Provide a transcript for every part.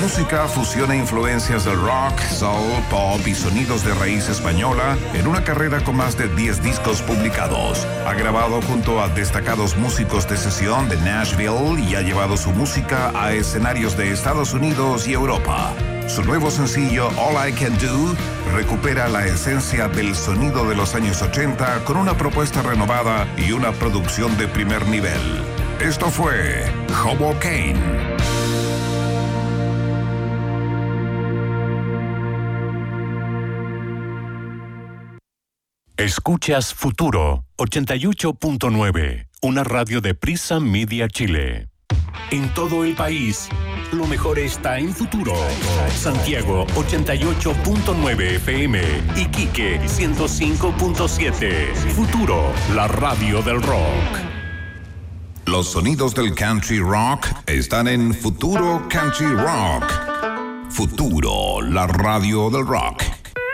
música fusiona influencias del rock, soul, pop y sonidos de raíz española en una carrera con más de 10 discos publicados. Ha grabado junto a destacados músicos de sesión de Nashville y ha llevado su música a escenarios de Estados Unidos y Europa. Su nuevo sencillo All I Can Do recupera la esencia del sonido de los años 80 con una propuesta renovada y una producción de primer nivel. Esto fue Hoboken. Escuchas Futuro 88.9, una radio de Prisa Media Chile. En todo el país, lo mejor está en Futuro. Santiago 88.9 FM, Iquique 105.7. Futuro, la radio del rock. Los sonidos del country rock están en Futuro Country Rock. Futuro, la radio del rock.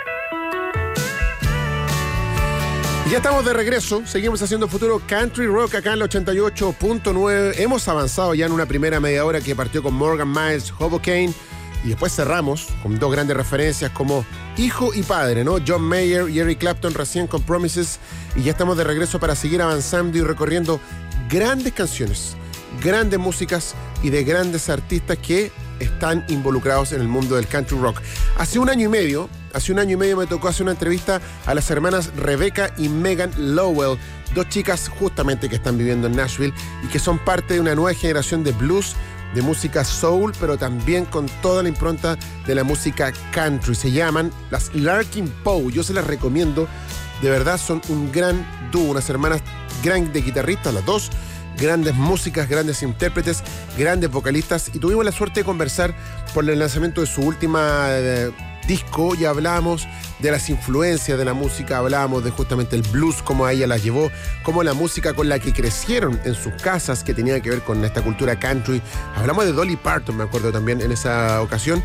Ya estamos de regreso, seguimos haciendo Futuro Country Rock acá en la 88.9. Hemos avanzado ya en una primera media hora que partió con Morgan Miles, Hoboken, y después cerramos con dos grandes referencias como hijo y padre, ¿no? John Mayer y Eric Clapton recién con Promises, y ya estamos de regreso para seguir avanzando y recorriendo grandes canciones, grandes músicas y de grandes artistas que están involucrados en el mundo del country rock. Hace un año y medio me tocó hacer una entrevista a las hermanas Rebecca y Megan Lowell, dos chicas justamente que están viviendo en Nashville y que son parte de una nueva generación de blues, de música soul, pero también con toda la impronta de la música country. Se llaman las Larkin Poe. Yo se las recomiendo, de verdad son un gran dúo, unas hermanas grandes guitarristas, las dos, grandes músicas, grandes intérpretes, grandes vocalistas, y tuvimos la suerte de conversar por el lanzamiento de su última disco y hablábamos de las influencias de la música, hablábamos de justamente el blues, cómo a ella las llevó, cómo la música con la que crecieron en sus casas, que tenía que ver con esta cultura country. Hablamos de Dolly Parton, me acuerdo también en esa ocasión.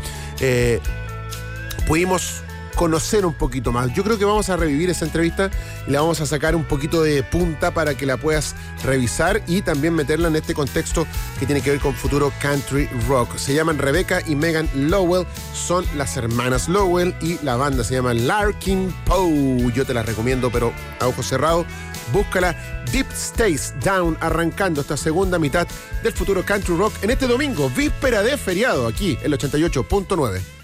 Pudimos conocer un poquito más. Yo creo que vamos a revivir esa entrevista y la vamos a sacar un poquito de punta para que la puedas revisar y también meterla en este contexto que tiene que ver con Futuro Country Rock. Se llaman Rebecca y Megan Lowell, son las hermanas Lowell y la banda se llama Larkin Poe. Yo te la recomiendo, pero a ojos cerrados, búscala. Deep Stays Down, arrancando esta segunda mitad del Futuro Country Rock en este domingo, víspera de feriado, aquí en el 88.9.